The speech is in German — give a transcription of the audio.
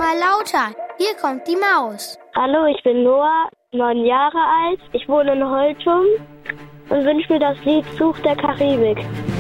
mal lauter. Hier kommt die Maus. Hallo, ich bin Noah, 9 Jahre alt. Ich wohne in Holtum und wünsche mir das Lied Fluch der Karibik.